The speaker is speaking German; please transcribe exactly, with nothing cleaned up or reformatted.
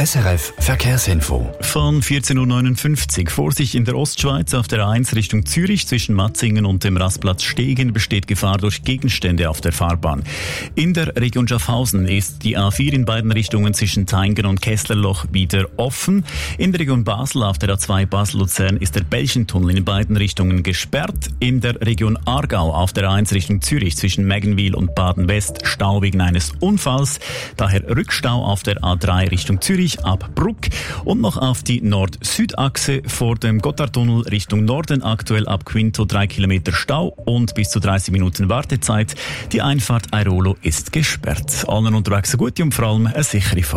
S R F Verkehrsinfo. Von vierzehn Uhr neunundfünfzig. Vorsicht in der Ostschweiz auf der A eins Richtung Zürich zwischen Matzingen und dem Rastplatz Stegen besteht Gefahr durch Gegenstände auf der Fahrbahn. In der Region Schaffhausen ist die A vier in beiden Richtungen zwischen Taingen und Kesslerloch wieder offen. In der Region Basel auf der A zwei Basel-Luzern ist der Belchentunnel in beiden Richtungen gesperrt. In der Region Aargau auf der A eins Richtung Zürich zwischen Meggenwil und Baden-West Stau wegen eines Unfalls. Daher Rückstau auf der A drei Richtung Zürich ab Bruck und noch auf die Nord-Süd-Achse vor dem Gotthardtunnel Richtung Norden aktuell ab Quinto drei Kilometer Stau und bis zu dreißig Minuten Wartezeit. Die Einfahrt Airolo ist gesperrt. Allen unterwegs eine gute und vor allem eine sichere Fahrt.